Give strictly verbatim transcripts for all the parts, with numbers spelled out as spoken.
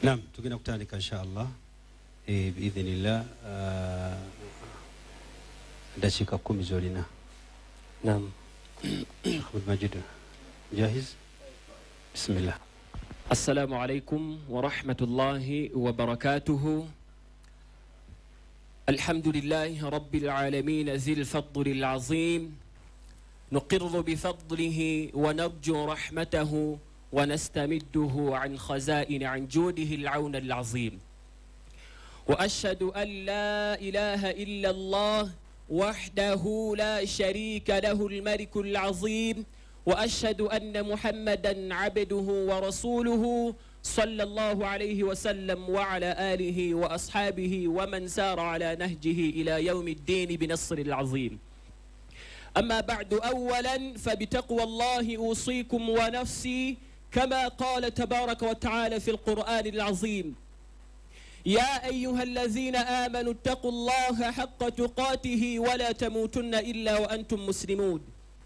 نعم تقينا كتانك إن شاء الله إيه بإذن الله داشيكا كومي زولينا. نعم أحمد ماجد جاهز؟ بسم الله. السلام عليكم ورحمة الله وبركاته. الحمد لله رب العالمين ذي الفضل العظيم، نقر بفضله ونرجو رحمته ونستمده عن خزائن عن جوده العون العظيم. وأشهد أن لا إله إلا الله وحده لا شريك له الملك العظيم، وأشهد أن محمدًا عبده ورسوله صلى الله عليه وسلم وعلى آله وأصحابه ومن سار على نهجه إلى يوم الدين بنصر العظيم. أما بعد، أولاً فبتقوى الله أوصيكم ونفسي كما قال تبارك وتعالى في القرآن العظيم: يا أيها الذين آمنوا اتقوا الله حق تقاته ولا تموتن إلا وأنتم مسلمون.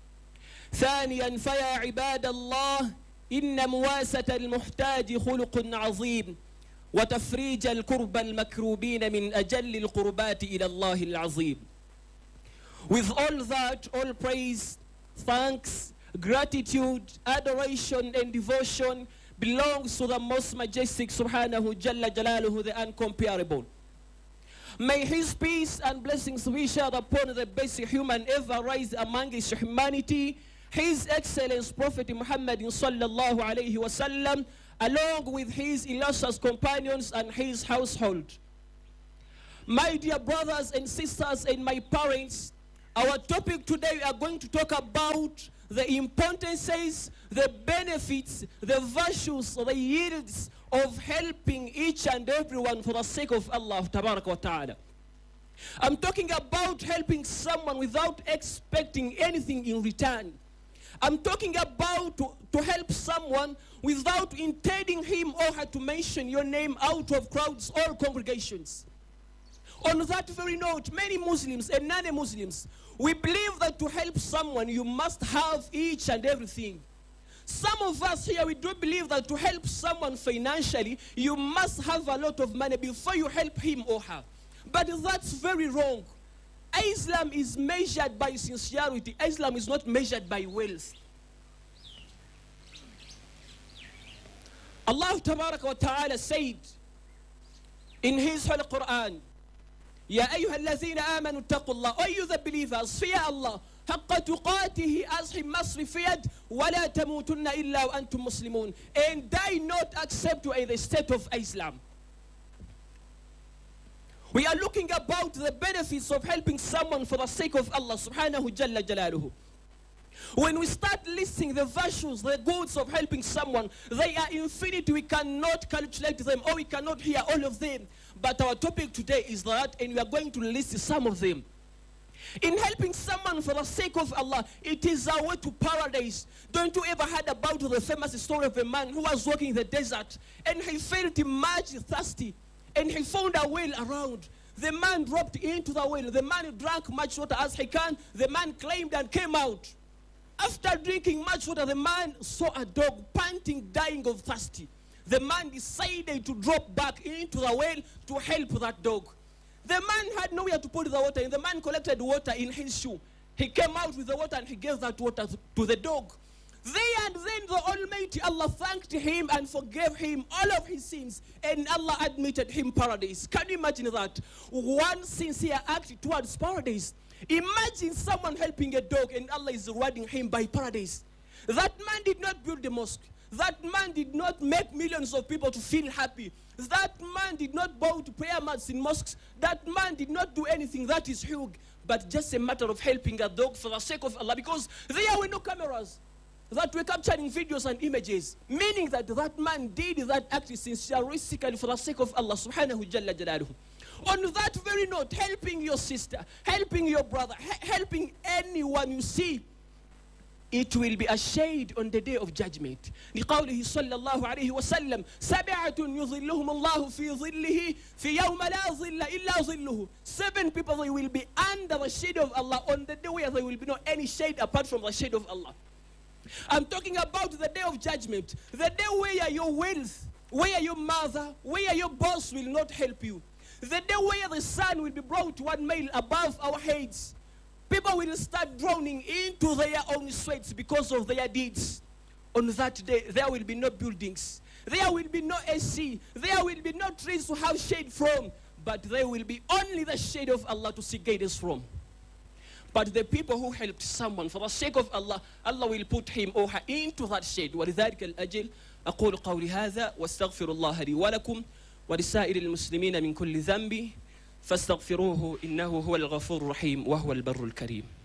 ثانياً فيا عباد الله، إن مواسة المحتاج خلق عظيم، وتفريج الكرب المكروبين من أجل القربات إلى الله العظيم. With all that, all praise, thanks, gratitude, adoration and devotion belongs to the most majestic Subhanahu Jalla Jalaluhu, the incomparable. May his peace and blessings be shared upon the best human ever raised among his humanity, His Excellence Prophet Muhammad sallallahu alayhi wa sallam, along with his illustrious companions and his household. My dear brothers and sisters and my parents, our topic today, we are going to talk about the importances, the benefits, the virtues, the yields of helping each and everyone for the sake of Allah Tabarak wa Ta'ala. I'm talking about helping someone without expecting anything in return. I'm talking about to, to help someone without intending him or her to mention your name out of crowds or congregations. On that very note, many Muslims and non-Muslims, we believe that to help someone, you must have each and everything. Some of us here, we do believe that to help someone financially, you must have a lot of money before you help him or her. But that's very wrong. Islam is measured by sincerity. Islam is not measured by wealth. Allah Tabarak wa Ta'ala said in his Holy Quran, Ya ayyuha alladhina amanu taqullah, O you the believers, fear Allah, haqqa tuqatihi, as he must be feared, wa la tamutunna illa wa antum muslimun, and die not except you in the state of Islam. We are looking about the benefits of helping someone for the sake of Allah subhanahu jalla jalaluhu. When we start listing the virtues, the goods of helping someone, they are infinite. We cannot calculate them, or we cannot hear all of them. But our topic today is that, and we are going to list some of them. In helping someone for the sake of Allah, it is our way to paradise. Don't you ever heard about the famous story of a man who was walking in the desert, and he felt much thirsty, and he found a well around. The man dropped into the well. The man drank much water as he can. The man claimed and came out. After drinking much water, the man saw a dog panting, dying of thirsty. The man decided to drop back into the well to help that dog. The man had nowhere to put the water in. The man collected water in his shoe. He came out with the water and he gave that water to the dog. There and then the Almighty Allah thanked him and forgave him all of his sins, and Allah admitted him paradise. Can you imagine that? One sincere act towards paradise. Imagine someone helping a dog and Allah is rewarding him by paradise. That man did not build the mosque. That man did not make millions of people to feel happy. That man did not bow to prayer mats in mosques. That man did not do anything. That is huge. But just a matter of helping a dog for the sake of Allah, because there were no cameras that were capturing videos and images, meaning that that man did that act sincerely for the sake of Allah subhanahu jalla jalaluhu. On that very note, helping your sister, helping your brother, helping anyone you see, it will be a shade on the day of judgment. لقوله صلى الله عليه وسلم سبعة يظلهم الله في ظله في يوم لا ظل إلا ظله. Seven people, they will be under the shade of Allah on the day where there will be no any shade apart from the shade of Allah. I'm talking about the day of judgment, the day where your wealth, where your mother, where your boss will not help you. The day where the sun will be brought one mile above our heads, people will start drowning into their own sweats because of their deeds. On that day, there will be no buildings. There will be no A C. There will be no trees to have shade from. But there will be only the shade of Allah to seek guidance from. But the people who helped someone for the sake of Allah, Allah will put him or her into that shade. وَلِذَلِكَ الْأَجِلِ أقول قولي هذا واستغفر الله لي ولكم ولسائر المسلمين من كل ذنب فاستغفروه إنه هو الغفور الرحيم وهو البر الكريم.